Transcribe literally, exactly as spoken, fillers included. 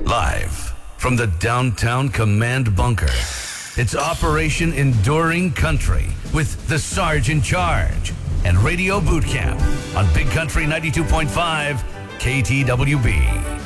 Live from the downtown command bunker, it's Operation Enduring Country with the Sarge in Charge and Radio Boot Camp on Big Country ninety-two point five K T W B.